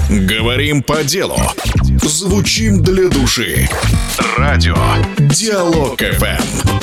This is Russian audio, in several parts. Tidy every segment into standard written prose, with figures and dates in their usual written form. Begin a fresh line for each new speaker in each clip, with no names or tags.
Говорим по делу. Звучим для души. Радио Диалог ФМ.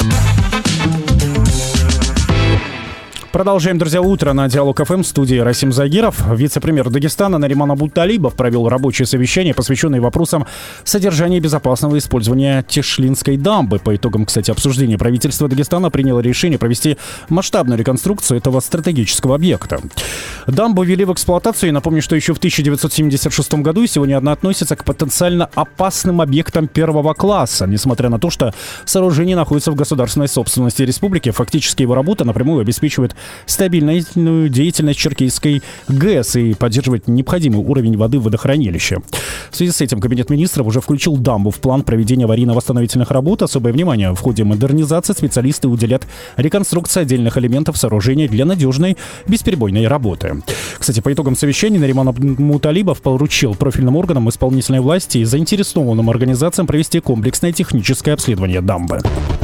Продолжаем, друзья, утро на Диалог ФМ. В студии Расим Загиров. Вице-премьер Дагестана Нариман Абуталибов провел рабочее совещание, посвященное вопросам содержания и безопасного использования Тешлинской дамбы. По итогам, кстати, обсуждения правительство Дагестана приняло решение провести масштабную реконструкцию этого стратегического объекта. Дамбу ввели в эксплуатацию, и напомню, что еще в 1976 году, и сегодня она относится к потенциально опасным объектам первого класса. Несмотря на то, что сооружение находится в государственной собственности республики, фактически его работа напрямую обеспечивает стабильную деятельность Черкесской ГЭС и поддерживать необходимый уровень воды в водохранилище. В связи с этим Кабинет министров уже включил дамбу в план проведения аварийно-восстановительных работ. Особое внимание в ходе модернизации специалисты уделят реконструкции отдельных элементов сооружения для надежной бесперебойной работы. Кстати, по итогам совещания Нариман Абуталибов поручил профильным органам исполнительной власти и заинтересованным организациям провести комплексное техническое обследование дамбы.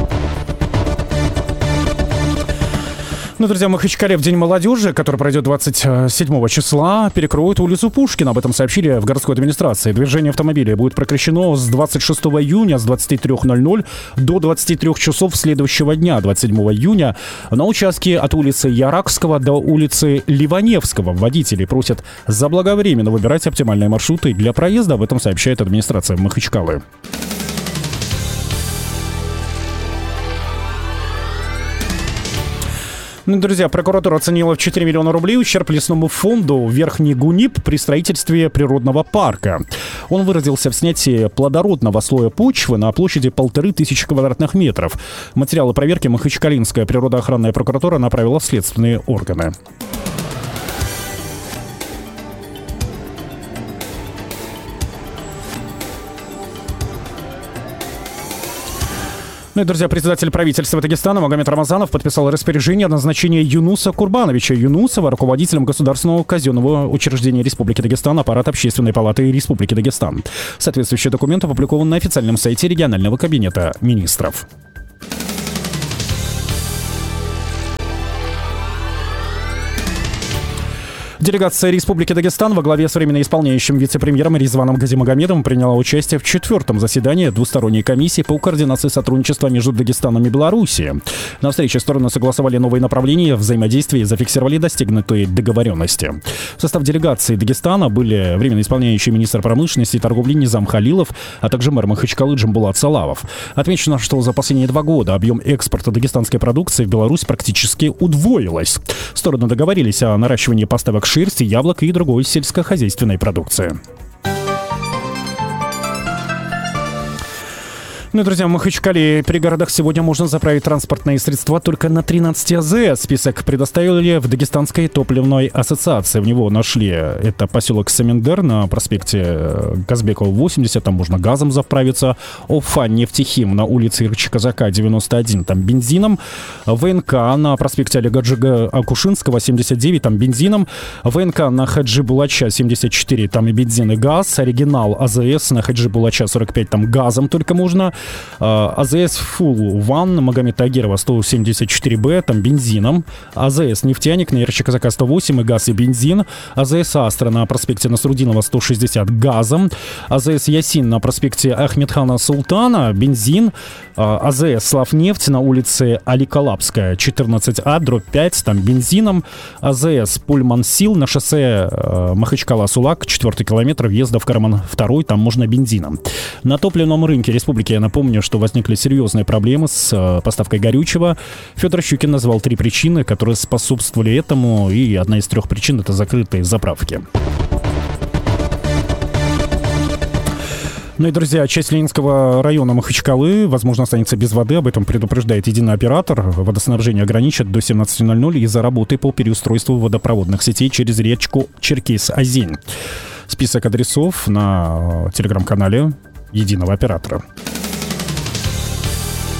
Ну, друзья, в Махачкале в День молодежи, который пройдет 27 числа, перекроют улицу Пушкина. Об этом сообщили в городской администрации. Движение автомобилей будет прекращено с 26 июня с 23:00 до 23 часов следующего дня, 27 июня, на участке от улицы Яракского до улицы Ливаневского. Водители просят заблаговременно выбирать оптимальные маршруты для проезда. Об этом сообщает администрация Махачкалы. Ну, друзья, прокуратура оценила в 4 миллиона рублей ущерб лесному фонду Верхний Гунип при строительстве природного парка. Он выразился в снятии плодородного слоя почвы на площади 1500 квадратных метров. Материалы проверки Махачкалинская природоохранная прокуратура направила в следственные органы. Ну и, друзья, председатель правительства Дагестана Магомед Рамазанов подписал распоряжение о назначении Юнуса Курбановича Юнусова руководителем государственного казенного учреждения Республики Дагестан, аппарат Общественной палаты Республики Дагестан. Соответствующий документ опубликован на официальном сайте регионального кабинета министров. Делегация Республики Дагестан во главе с временно исполняющим вице-премьером Ризваном Газимагомедовым приняла участие в 4-м заседании двусторонней комиссии по координации сотрудничества между Дагестаном и Белоруссией. На встрече стороны согласовали новые направления взаимодействия и зафиксировали достигнутые договоренности. В состав делегации Дагестана были временно исполняющий министр промышленности и торговли Низам Халилов, а также мэр Махачкалы Джамбулат Салавов. Отмечено, что за последние 2 года объем экспорта дагестанской продукции в Беларусь практически удвоилась. Стороны договорились о наращивании поставок шерсти, яблок и другой сельскохозяйственной продукции. Ну и, друзья, в Махачкале и пригородах сегодня можно заправить транспортные средства только на 13 АЗС. Список предоставили в Дагестанской топливной ассоциации. В него нашли это поселок Самендер на проспекте Казбекова 80, там можно газом заправиться. Уфа, Нефтехим на улице Ирчи-Казака 91, там бензином. ВНК на проспекте Олега Акушинского 79, там бензином. ВНК на Хаджи Булача 74, там и бензин, и газ. Оригинал АЗС на Хаджи Булача 45, там газом только можно. АЗС Full One Магомед Тагирова 174Б, там бензином. АЗС Нефтяник на Ирчи Казака 108, и газ, и бензин. АЗС Астра на проспекте Насрудинова 160 газом. АЗС Ясин на проспекте Ахмедхана Султана бензин. АЗС Славнефть на улице Аликалапская 14А, дробь 5, там бензином. АЗС Пульман Сил на шоссе Махачкала-Сулак, 4 километр, въезда в Карман 2, там можно бензином. На топливном рынке республики, я напомню, что возникли серьезные проблемы с поставкой горючего. Федор Щукин назвал 3 причины, которые способствовали этому, и одна из 3 причин — это закрытые заправки. Ну и, друзья, часть Ленинского района Махачкалы, возможно, останется без воды. Об этом предупреждает единый оператор. Водоснабжение ограничат до 17:00 из-за работы по переустройству водопроводных сетей через речку Черкес-Озень. Список адресов на телеграм-канале единого оператора.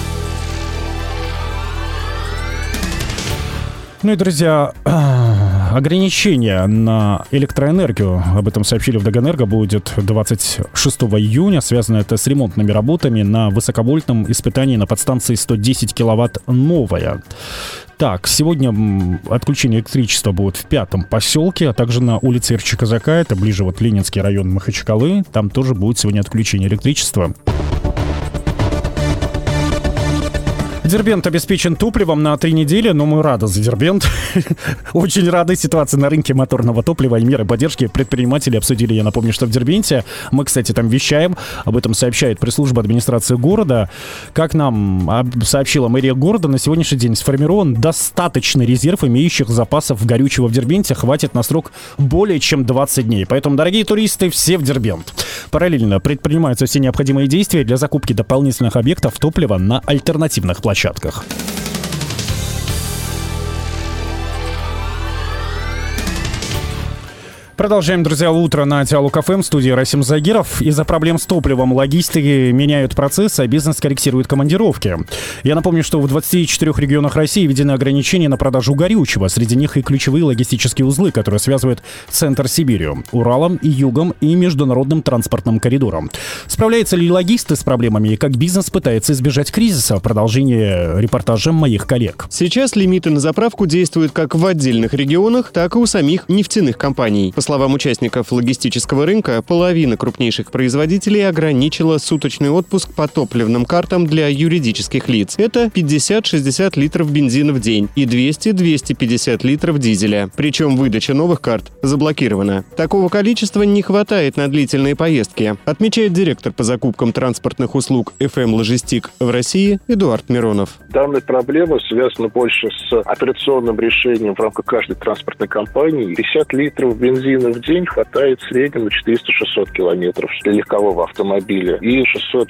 Ну и, друзья, Ограничение на электроэнергию, об этом сообщили в Дагэнерго, будет 26 июня. Связано это с ремонтными работами на высоковольтном испытании на подстанции 110 киловатт «Новая». Так, сегодня отключение электричества будет в 5-м поселке, а также на улице Ирчи-Казака, это ближе вот Ленинский район Махачкалы, там тоже будет сегодня отключение электричества. Дербент обеспечен топливом на 3 недели, но мы рады за Дербент. Очень рады ситуации на рынке моторного топлива и меры поддержки предпринимателей обсудили, я напомню, что в Дербенте. Мы, кстати, там вещаем, об этом сообщает пресс-служба администрации города. Как нам сообщила мэрия города, на сегодняшний день сформирован достаточный резерв имеющих запасов горючего в Дербенте. Хватит на срок более чем 20 дней. Поэтому, дорогие туристы, все в Дербент. Параллельно предпринимаются все необходимые действия для закупки дополнительных объектов топлива на альтернативных площадках. Продолжаем, друзья, утро на Диалог ФМ. В студии Расим Загиров. Из-за проблем с топливом логистики меняют процессы, а бизнес корректирует командировки. Я напомню, что в 24 регионах России введены ограничения на продажу горючего. Среди них и ключевые логистические узлы, которые связывают центр с Сибирью, Уралом и Югом и международным транспортным коридором. Справляются ли логисты с проблемами и как бизнес пытается избежать кризиса? Продолжение репортажа моих коллег.
Сейчас лимиты на заправку действуют как в отдельных регионах, так и у самих нефтяных компаний. По словам участников логистического рынка, половина крупнейших производителей ограничила суточный отпуск по топливным картам для юридических лиц. Это 50-60 литров бензина в день и 200-250 литров дизеля. Причем выдача новых карт заблокирована. Такого количества не хватает на длительные поездки, отмечает директор по закупкам транспортных услуг FM Logistic в России Эдуард Миронов.
Данная проблема связана больше с операционным решением в рамках каждой транспортной компании. 50 литров бензина в день хватает в среднем на 400-600 километров для легкового автомобиля и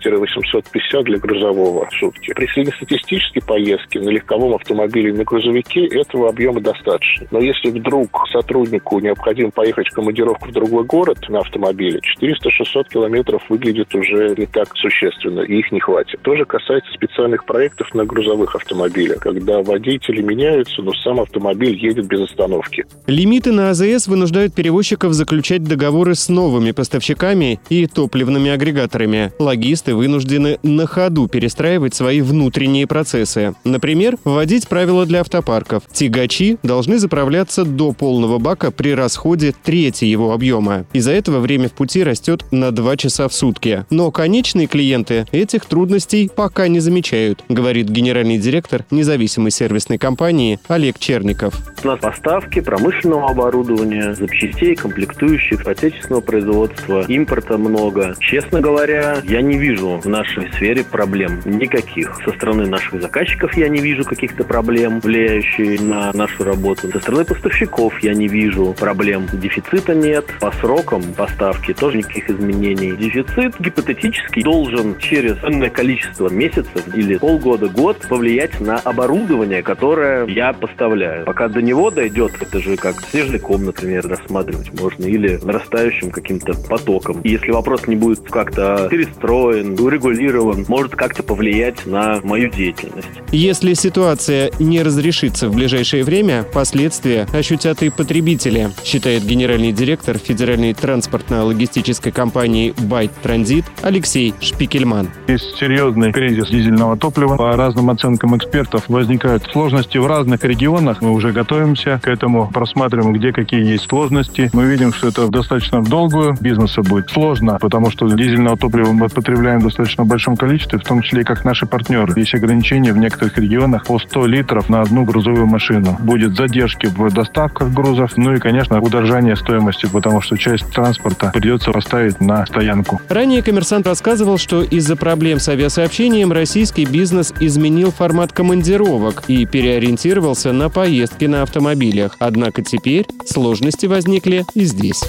600-850 для грузового в сутки. При среднестатистической поездке на легковом автомобиле и на грузовике этого объема достаточно. Но если вдруг сотруднику необходимо поехать в командировку в другой город на автомобиле, 400-600 километров выглядит уже не так существенно, и их не хватит. То же касается специальных проектов на грузовых автомобилях, когда водители меняются, но сам автомобиль едет без остановки.
Лимиты на АЗС вынуждают перевозчиков заключать договоры с новыми поставщиками и топливными агрегаторами. Логисты вынуждены на ходу перестраивать свои внутренние процессы. Например, вводить правила для автопарков. Тягачи должны заправляться до полного бака при расходе трети его объема. Из-за этого время в пути растет на 2 часа в сутки. Но конечные клиенты этих трудностей пока не замечают, говорит генеральный директор независимой сервисной компании Олег Черников.
У нас поставки промышленного оборудования, запчастей, комплектующих, отечественного производства, импорта много. Честно говоря, я не вижу в нашей сфере проблем никаких. Со стороны наших заказчиков я не вижу каких-то проблем, влияющих на нашу работу. Со стороны поставщиков я не вижу проблем. Дефицита нет. По срокам поставки тоже никаких изменений. Дефицит гипотетически должен через энное количество месяцев или полгода, год повлиять на оборудование, которое я поставляю. Пока до него дойдет, это же как снежный ком, например, рассматривать можно, или нарастающим каким-то потоком. И если вопрос не будет как-то перестроен, урегулирован, может как-то повлиять на мою деятельность.
Если ситуация не разрешится в ближайшее время, последствия ощутят и потребители, считает генеральный директор федеральной транспортно-логистической компании «Байт Транзит» Алексей Шпикельман.
Есть серьезный кризис дизельного топлива. По разным оценкам экспертов возникают сложности в разных регионах. Мы уже готовимся к этому, просматриваем, где какие есть сложности. Мы видим, что это достаточно долгую. Бизнесу будет сложно, потому что дизельного топлива мы потребляем в достаточно большом количестве, в том числе и как наши партнеры. Есть ограничения в некоторых регионах по 100 литров на одну грузовую машину. Будет задержки в доставках грузов, ну и, конечно, удорожание стоимости, потому что часть транспорта придется поставить на стоянку.
Ранее «Коммерсант» рассказывал, что из-за проблем с авиасообщением российский бизнес изменил формат командировок и переориентировался на поездки на автомобилях. Однако теперь сложности возникли и здесь.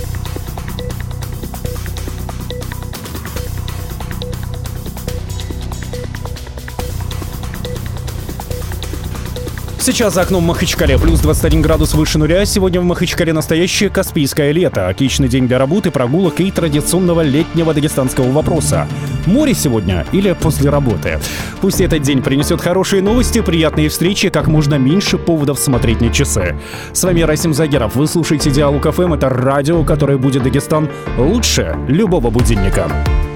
Сейчас за окном в Махачкале плюс 21 градус выше нуля. Сегодня в Махачкале настоящее каспийское лето. Отличный день для работы, прогулок и традиционного летнего дагестанского вопроса. Море сегодня или после работы? Пусть этот день принесет хорошие новости, приятные встречи, как можно меньше поводов смотреть на часы. С вами Расим Загеров. Вы слушаете Диалог ФМ. Это радио, которое будет Дагестан лучше любого будильника.